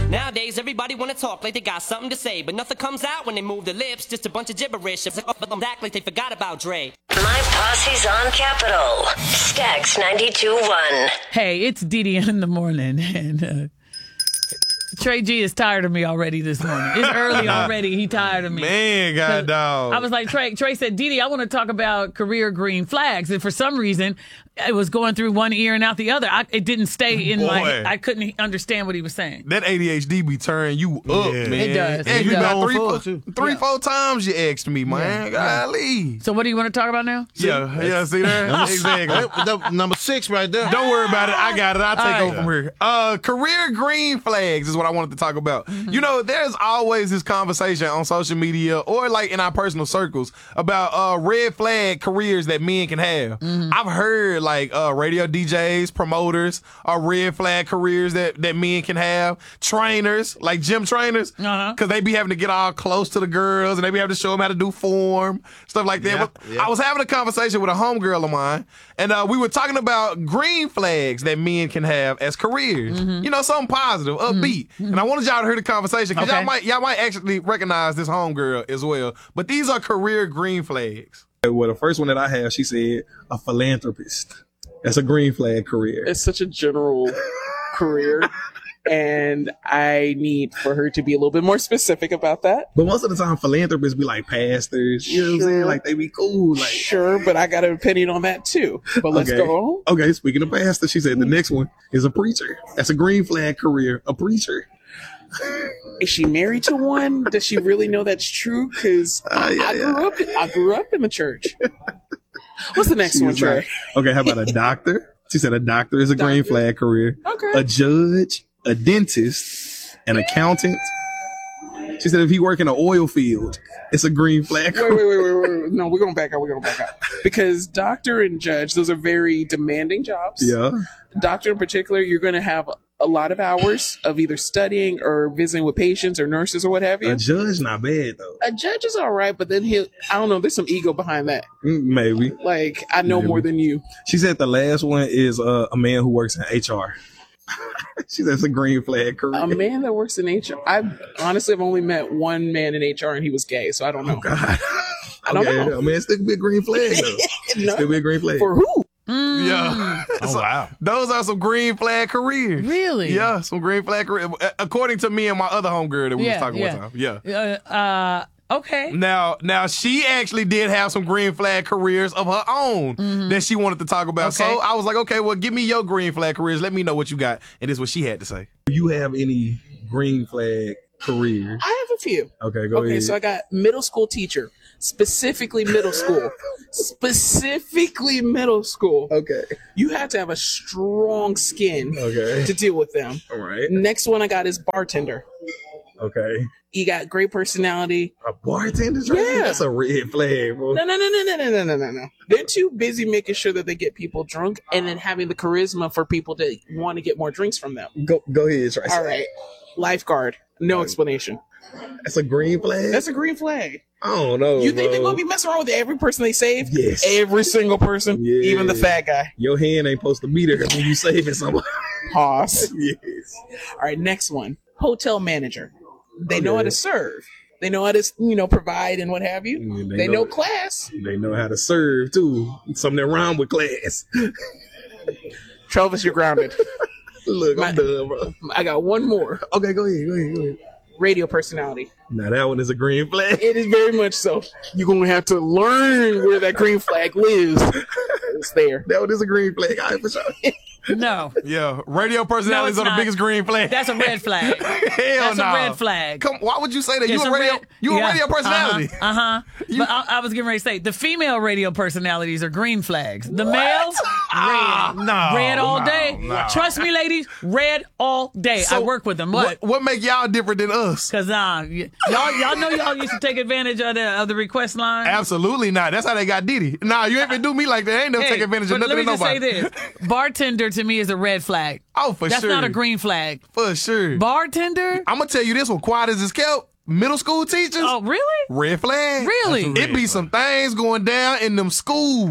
Nowadays, everybody wanna talk like they got something to say, but nothing comes out when they move their lips, just a bunch of gibberish. Act like they forgot about Dre. My posse's on Capitol. Stax 92.1. Hey, it's Didi in the morning, and Trey G is tired of me already this morning. It's early already. He tired of me. Man, God dog. I was like, Trey said, Didi, I want to talk about career green flags. And for some reason, it was going through one ear and out the other. It didn't stay in I couldn't understand what he was saying. That ADHD be turning you up, man. It does. Yeah, It you does. about three, 4 times you asked me, man. Golly. So what do you want to talk about now? Yeah, see there? Exactly. Number 6 right there. Don't worry about it. I got it. I'll take All over from here. Career green flags is what I wanted to talk about. Mm-hmm. You know, there's always this conversation on social media or like in our personal circles about red flag careers that men can have. Mm-hmm. I've heard like radio DJs, promoters are red flag careers that men can have. Trainers, like gym trainers, because they be having to get all close to the girls and they be having to show them how to do form, stuff like that. I was having a conversation with a homegirl of mine, and we were talking about green flags that men can have as careers. Mm-hmm. You know, something positive, upbeat. And I wanted y'all to hear the conversation because y'all might actually recognize this homegirl as well. But these are career green flags. Well, the first one that I have, she said a philanthropist. That's a green flag career. It's such a general career, and I need for her to be a little bit more specific about that. But most of the time, philanthropists be like pastors. You know what I'm saying? Like, they be cool. Like, Sure, but I got an opinion on that too. But let's go on. Okay, speaking of pastor, she said the next one is a preacher. That's a green flag career, a preacher. Is she married to one? Does she really know that's true? Because I grew up in the church. What's the next one, Trey? Okay, how about a doctor? She said a doctor is a green flag career. Okay. A judge, a dentist, an accountant. She said if he work in an oil field, it's a green flag career. Wait. No, we're going back out. Because doctor and judge, those are very demanding jobs. Yeah. Doctor in particular, you're going to have a lot of hours of either studying or visiting with patients or nurses or what have you. A judge, not bad though. A judge is all right, but then I don't know, there's some ego behind that. Maybe. Like, I know more than you. She said the last one is a man who works in HR. She said it's a green flag career. A man that works in HR. I honestly have only met one man in HR and he was gay, so I don't know. Oh, God. I don't know. I mean, it still could be a green flag though. No. Still be a green flag. For who? Yeah. Oh, wow. Those are some green flag careers. Really? Yeah, some green flag careers. According to me and my other homegirl that we was talking one time. Yeah. Okay. Now she actually did have some green flag careers of her own that she wanted to talk about. Okay. So I was like, okay, well, give me your green flag careers. Let me know what you got. And this is what she had to say. Do you have any green flag careers? I have a few. Okay, go ahead. Okay, so I got middle school teacher. Specifically middle school. Okay. You have to have a strong skin to deal with them. All right. Next one I got is bartender. Okay. You got great personality. A bartender? Yeah. That's a red flag, bro. No. They're too busy making sure that they get people drunk and then having the charisma for people to want to get more drinks from them. Go ahead, Tracy. All right. Lifeguard. No explanation. That's a green flag? That's a green flag. I don't know. You think they're bro. going to be messing around with every person they save? Yes. Every single person? Yeah. Even the fat guy? Your hand ain't supposed to be there when you saving somebody. Hoss. Yes. All right, next one. Hotel manager. They know how to serve. They know how to, provide and what have you. Yeah, they know class. They know how to serve, too. Something that rhyme with class. Travis, you're grounded. Look, I'm done, bro. I got one more. Okay, go ahead. Radio personality. Now, that one is a green flag. It is very much so. You're going to have to learn where that green flag lives. It's there. That one is a green flag. All right, for sure. No. Yeah, radio personalities No, are it's the not. biggest green flag. That's a red flag. Hell That's a red flag. Come, why would you say that? It's You a radio personality. But I was getting ready to say the female radio personalities are green flags. The males, red. Red all day. no. Trust me, ladies, red all day. I work with them. What make y'all different than us? Because y'all know y'all used to take advantage of the request line. Absolutely not. That's how they got Diddy. Nah, you ain't been do me like that. I ain't never take advantage of but nothing let me to nobody. just say this. Bartender to me is a red flag. Oh, for That's sure. not a green flag. For sure. Bartender? I'm going to tell you this one. Quiet as it's kept. Middle school teachers. Oh, really? Red flag. Really? It be some things going down in them schools.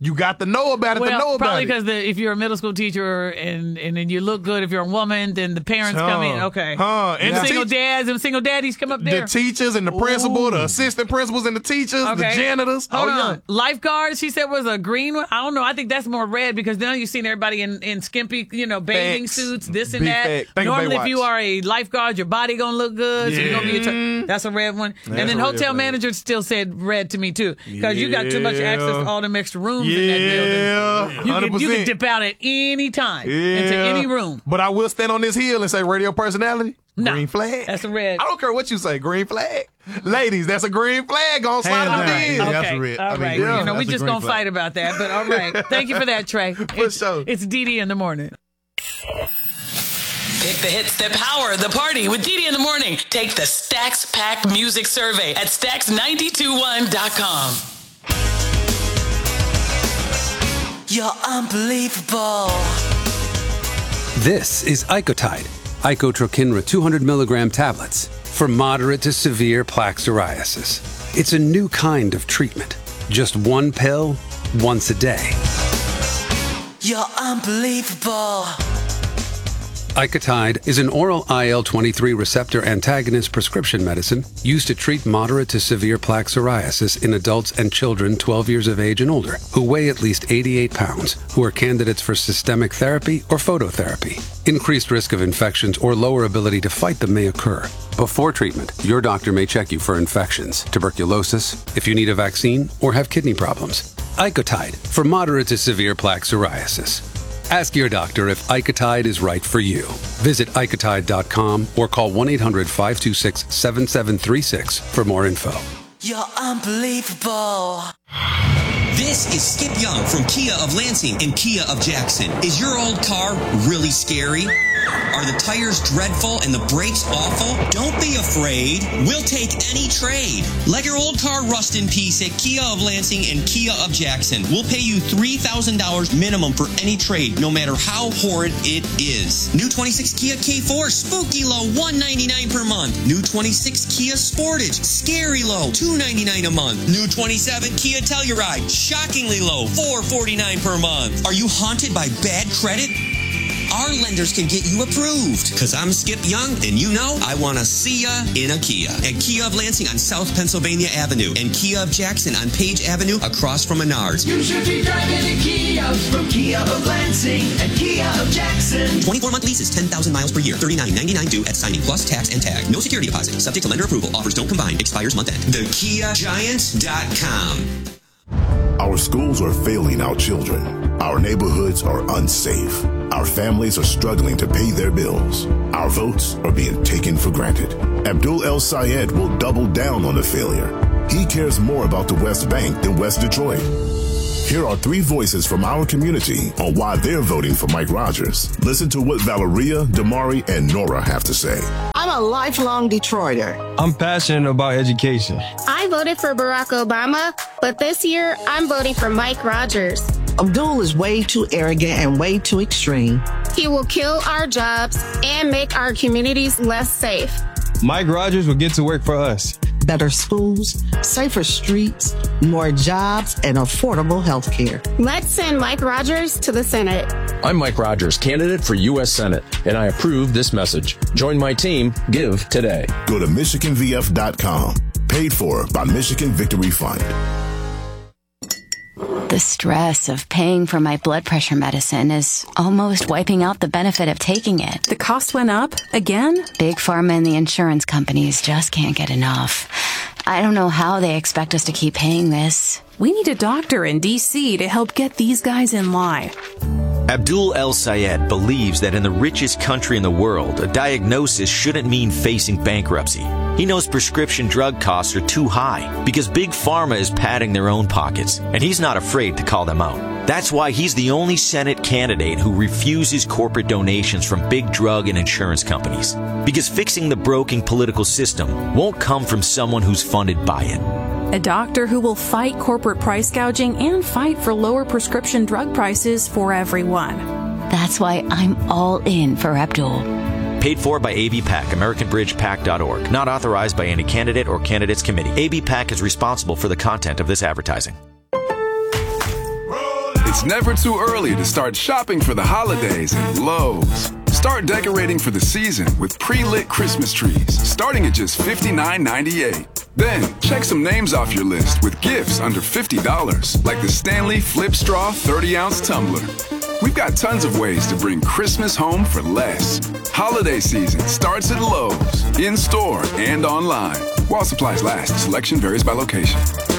You got to know about it to know Well, about probably it. because if you're a middle school teacher and then you look good, if you're a woman, then the parents come in. Okay. And the the single dads and single daddies come up there. The teachers and the principal, the assistant principals and the teachers, the janitors. Hold on. Lifeguard, she said, was a green one. I don't know. I think that's more red because now you've seen everybody in skimpy, bathing suits, this and Big that. fact. Normally, if Baywatch. you are a lifeguard, your body going to look good. So you're going to be that's a red one. And then hotel managers still said red to me, too. Because you got too much access to all them extra rooms in that building. You can dip out at any time into any room. But I will stand on this hill and say radio personality. No, green flag. That's a red. I don't care what you say. Green flag. Ladies, that's a green flag. Gonna slide on down. in. Yeah, that's Okay. a red. All right. green. We That's a just green going to flag. fight about that. But all right. Thank you for that, Trey. sure. It's Dee in the morning. Pick the hits that power the party with Dee in the morning. Take the Stax Pack Music Survey at Stax921.com. You're unbelievable. This is Icotide, Icotrokinra 200 milligram tablets for moderate to severe plaque psoriasis. It's a new kind of treatment. Just one pill, once a day. You're unbelievable. Icotide is an oral IL-23 receptor antagonist prescription medicine used to treat moderate to severe plaque psoriasis in adults and children 12 years of age and older who weigh at least 88 pounds, who are candidates for systemic therapy or phototherapy. Increased risk of infections or lower ability to fight them may occur. Before treatment, your doctor may check you for infections, tuberculosis, if you need a vaccine, or have kidney problems. Icotide for moderate to severe plaque psoriasis. Ask your doctor if Icotide is right for you. Visit Icotide.com or call 1-800-526-7736 for more info. You're unbelievable. This is Skip Young from Kia of Lansing and Kia of Jackson. Is your old car really scary? Are the tires dreadful and the brakes awful? Don't be afraid. We'll take any trade. Let your old car rust in peace at Kia of Lansing and Kia of Jackson. We'll pay you $3,000 minimum for any trade, no matter how horrid it is. New 26 Kia K4, spooky low, $199 per month. New 26 Kia Sportage, scary low, $299 a month. New 27 Kia Telluride, shockingly low, $449 per month. Are you haunted by bad credit? Our lenders can get you approved. Because I'm Skip Young, and you know I want to see ya in a Kia. At Kia of Lansing on South Pennsylvania Avenue and Kia of Jackson on Page Avenue across from Menards. You should be driving a Kia from Kia of Lansing and Kia of Jackson. 24-month leases, 10,000 miles per year. $39.99 due at signing plus tax and tag. No security deposit. Subject to lender approval. Offers don't combine. Expires month end. TheKiaGiant.com. Our schools are failing our children. Our neighborhoods are unsafe. Our families are struggling to pay their bills. Our votes are being taken for granted. Abdul El Sayed will double down on the failure. He cares more about the West Bank than West Detroit. Here are 3 voices from our community on why they're voting for Mike Rogers. Listen to what Valeria, Damari, and Nora have to say. I'm a lifelong Detroiter. I'm passionate about education. I voted for Barack Obama, but this year I'm voting for Mike Rogers. Abdul is way too arrogant and way too extreme. He will kill our jobs and make our communities less safe. Mike Rogers will get to work for us. Better schools, safer streets, more jobs, and affordable health care. Let's send Mike Rogers to the Senate. I'm Mike Rogers, candidate for U.S. Senate, and I approve this message. Join my team. Give today. Go to MichiganVF.com. Paid for by Michigan Victory Fund. The stress of paying for my blood pressure medicine is almost wiping out the benefit of taking it. The cost went up again? Big Pharma and the insurance companies just can't get enough. I don't know how they expect us to keep paying this. We need a doctor in D.C. to help get these guys in line. Abdul El Sayed believes that in the richest country in the world, a diagnosis shouldn't mean facing bankruptcy. He knows prescription drug costs are too high because Big Pharma is padding their own pockets, and he's not afraid to call them out. That's why he's the only Senate candidate who refuses corporate donations from big drug and insurance companies. Because fixing the broken political system won't come from someone who's funded by it. A doctor who will fight corporate price gouging and fight for lower prescription drug prices for everyone. That's why I'm all in for Abdul. Paid for by ABPAC, AmericanBridgePAC.org. Not authorized by any candidate or candidates committee. ABPAC is responsible for the content of this advertising. It's never too early to start shopping for the holidays at Lowe's. Start decorating for the season with pre-lit Christmas trees, starting at just $59.98. Then, check some names off your list with gifts under $50, like the Stanley Flip Straw 30-ounce tumbler. We've got tons of ways to bring Christmas home for less. Holiday season starts at Lowe's, in-store and online. While supplies last, selection varies by location.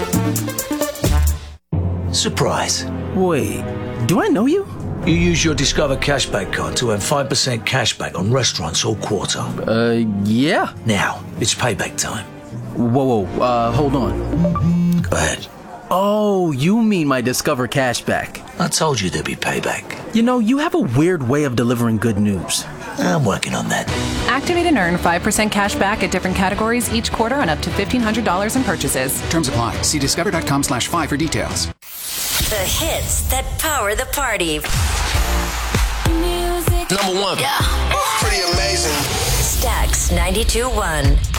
Surprise. Wait, do I know you? You use your Discover Cashback card to earn 5% cashback on restaurants all quarter. Yeah. Now, it's payback time. Whoa, hold on. Go ahead. Oh, you mean my Discover Cashback. I told you there'd be payback. You know, you have a weird way of delivering good news. I'm working on that. Activate and earn 5% cash back at different categories each quarter on up to $1,500 in purchases. Terms apply. See discover.com/5 for details. The hits that power the party. Number one. Yeah. Pretty amazing. Stax 92.1.